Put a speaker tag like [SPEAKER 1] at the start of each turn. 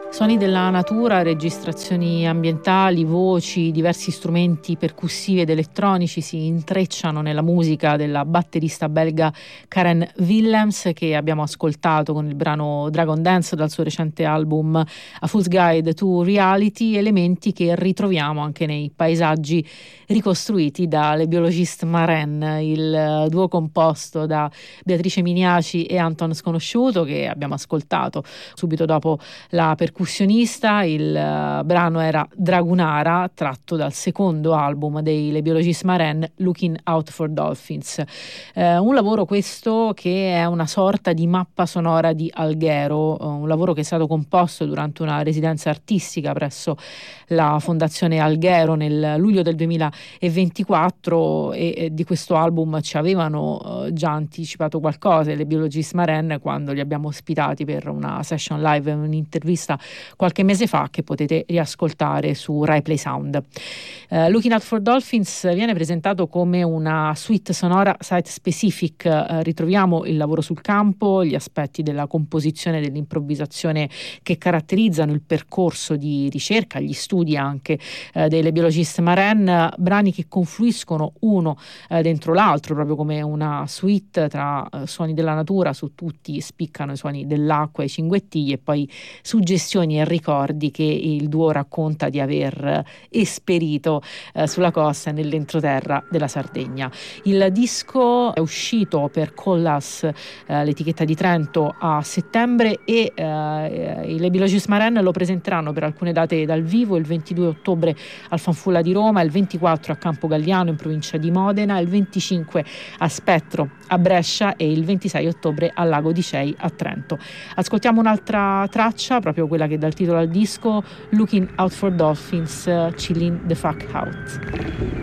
[SPEAKER 1] Suoni della natura, registrazioni ambientali, voci, diversi strumenti percussivi ed elettronici si intrecciano nella musica della batterista belga Karen Willems, che abbiamo ascoltato con il brano Dragon Dance dal suo recente album A Fool's Guide to Reality, elementi che ritroviamo anche nei paesaggi ricostruiti da Le Biologiste Marraine, il duo composto da Beatrice Miniaci e Anton Sconosciuto, che abbiamo ascoltato subito dopo la percussionista. Il brano era Dragunara, tratto dal secondo album dei Le Biologiste Marraine, Looking Out for Dolphins. Un lavoro questo che è una sorta di mappa sonora di Alghero, un lavoro che è stato composto durante una residenza artistica presso la Fondazione Alghero nel luglio del 2024, e di questo album ci avevano già anticipato qualcosa Le Biologiste Marraine quando li abbiamo ospitati per una session live, un'intervista qualche mese fa che potete riascoltare su Rai Play Sound. Looking Out for Dolphins viene presentato come una suite sonora site specific. Ritroviamo il lavoro sul campo, gli aspetti della composizione e dell'improvvisazione che caratterizzano il percorso di ricerca, gli studi anche delle Biologiste Marraine, brani che confluiscono uno dentro l'altro, proprio come una suite tra suoni della natura. Su tutti spiccano i suoni dell'acqua, i cinguettii e poi suggestioni e ricordi che il duo racconta di aver esperito sulla costa e nell'entroterra della Sardegna. Il disco è uscito per Collas, l'etichetta di Trento, a settembre, e Le Biologiste Marraine lo presenteranno per alcune date dal vivo: il 22 ottobre al Fanfulla di Roma, il 24 a Campo Galliano in provincia di Modena, il 25 a Spettro a Brescia e il 26 ottobre al Lago di Cei a Trento. Ascoltiamo un'altra traccia, proprio quella che dà il titolo al disco, Looking Out for Dolphins, Chilling the Fuck Out.